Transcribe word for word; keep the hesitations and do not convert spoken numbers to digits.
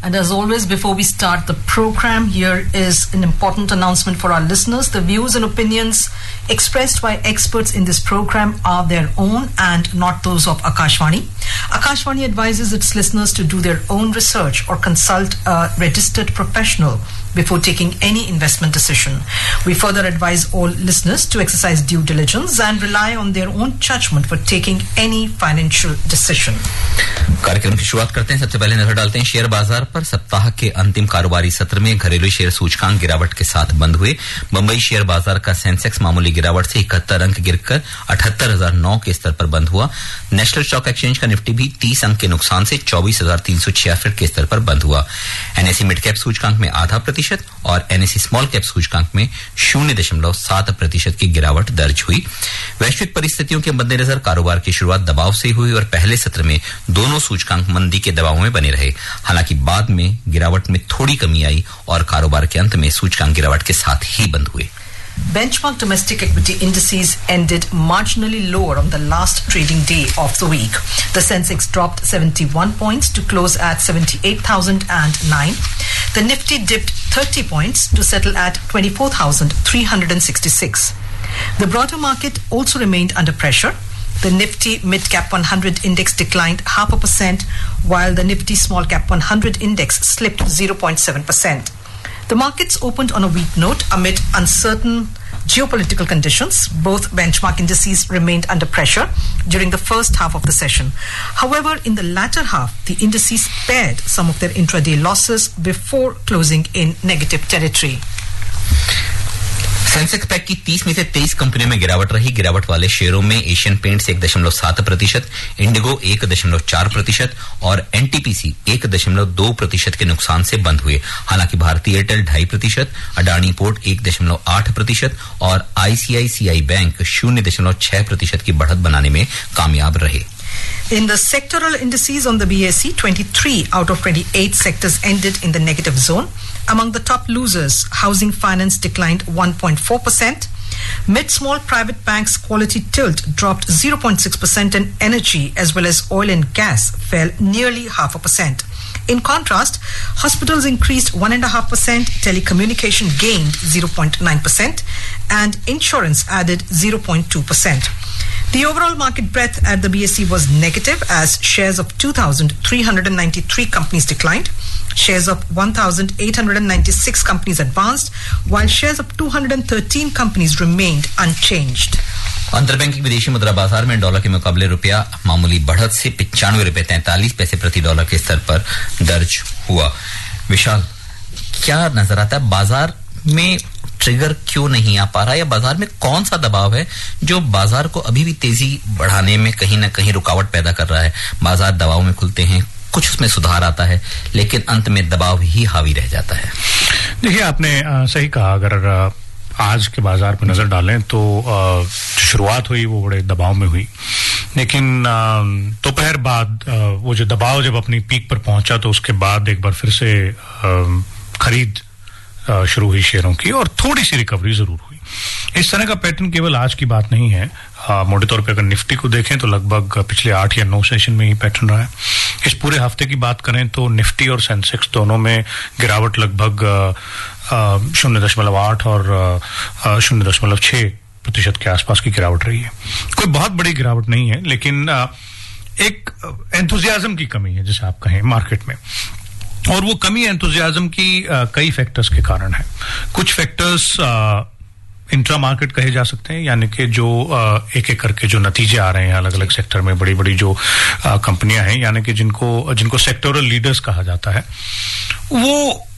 And as always, before we start the program, here is an important announcement for our listeners. The views and opinions expressed by experts in this program are their own and not those of Akashvani. Akashvani advises its listeners to do their own research or consult a registered professional before taking any investment decision. We further advise all listeners to exercise due diligence and rely on their own judgment for taking any financial decision. कार्यक्रम की शुरुआत करते हैं। सबसे पहले नजर डालते हैं शेयर बाजार पर। सप्ताह के अंतिम कारोबारी सत्र में घरेलू शेयर सूचकांक गिरावट के साथ बंद हुए। बंबई शेयर बाजार का सेंसेक्स मामूली गिरावट से इकहत्तर अंक गिरकर अठहत्तर हजार नौ के स्तर पर बंद हुआ। नेशनल स्टॉक एक्सचेंज का निफ्टी भी तीस अंक के नुकसान से चौबीस हजार तीन सौ छियासठ के स्तर पर बंद हुआ। एनएसई मिड कैप सूचकांक में आधा प्रतिशत और एनएसई स्मॉल कैप सूचकांक में शून्य दशमलव सात प्रतिशत की गिरावट दर्ज हुई। वैश्विक परिस्थितियों के मद्देनजर कारोबार की शुरुआत दबाव से हुई और पहले सत्र में दोनों सूचकांक मंदी के दबाव में बने रहे। हालांकि बाद में गिरावट में थोड़ी कमी आई और कारोबार के अंत में सूचकांक गिरावट के साथ ही बंद हुए। Benchmark domestic equity indices ended marginally lower on the last trading day of the week. The Sensex dropped seventy-one points to close at seventy-eight thousand nine. The Nifty dipped thirty points to settle at twenty-four thousand three hundred sixty-six. The broader market also remained under pressure. The Nifty Mid-Cap one hundred index declined half a percent, while the Nifty Small Cap one hundred index slipped zero point seven percent. The markets opened on a weak note amid uncertain geopolitical conditions. Both benchmark indices remained under pressure during the first half of the session. However, in the latter half, the indices spared some of their intraday losses before closing in negative territory. Sensex pack की तीस में से तेईस कंपनियों में गिरावट रही। गिरावट वाले शेयरों में एशियन पेंट्स एक दशमलव सात प्रतिशत, इंडिगो एक दशमलव चार प्रतिशत और एनटीपीसी एक दशमलव दो प्रतिशत के नुकसान से बंद हुए। हालांकि भारतीय एयरटेल ढाई प्रतिशत, अडानी पोर्ट एक दशमलव आठ प्रतिशत और आईसीआईसीआई बैंक शून्य दशमलव छह प्रतिशत की बढ़त बनाने में कामयाब रहे। In the sectoral indices on the B S E, twenty-three out of twenty-eight sectors ended in the negative zone. Among the top losers, housing finance declined one point four percent. Mid-small private banks quality tilt dropped zero point six percent and energy as well as oil and gas fell nearly half a percent. In contrast, hospitals increased one point five percent, telecommunication gained zero point nine percent and insurance added zero point two percent. The overall market breadth at the B S E was negative as shares of two thousand three hundred ninety-three companies declined. Shares of one thousand eight hundred ninety-six companies advanced, while shares of two hundred thirteen companies remained unchanged. अंतरबैंकिंग विदेशी मुद्रा बाजार में dollar के मुकाबले रुपया मामूली बढ़त से पिचानवे रुपए तैंतालीस पैसे प्रति डॉलर के स्तर पर दर्ज हुआ। विशाल, क्या नजर आता है बाजार में ट्रिगर क्यों नहीं आ पा रहा है, या बाजार में कौन सा दबाव है जो बाजार को अभी भी तेजी बढ़ाने में कहीं ना कहीं रुकावट पैदा कर रहा है? बाजार दबाव में खुलते हैं, कुछ उसमें सुधार आता है, लेकिन अंत में दबाव ही हावी रह जाता है। देखिए, आपने आ, सही कहा। अगर आ, आज के बाजार पर नजर डालें तो जो शुरुआत हुई वो बड़े दबाव में हुई, लेकिन दोपहर बाद आ, वो जो दबाव जब अपनी पीक पर पहुंचा तो उसके बाद एक बार फिर से आ, खरीद शुरू हुई शेयरों की और थोड़ी सी रिकवरी जरूर हुई। इस तरह का पैटर्न केवल आज की बात नहीं है। मोटे तौर पे अगर निफ्टी को देखें तो लगभग पिछले आठ या नौ सेशन में ही पैटर्न रहा है। इस पूरे हफ्ते की बात करें तो निफ्टी और सेंसेक्स दोनों में गिरावट लगभग शून्य दशमलव आठ और शून्य दशमलव छह प्रतिशत के आसपास की गिरावट रही है। कोई बहुत बड़ी गिरावट नहीं है, लेकिन एक एंथुजियाज्म की कमी है जिसे आप कहें मार्केट में, और वो कमी एंथुजियाज्म की आ, कई फैक्टर्स के कारण है। कुछ फैक्टर्स इंट्रा मार्केट कहे जा सकते हैं, यानी कि जो एक एक करके जो नतीजे आ रहे हैं अलग अलग सेक्टर में, बड़ी बड़ी जो कंपनियां हैं, यानी कि जिनको जिनको सेक्टोरल लीडर्स कहा जाता है, वो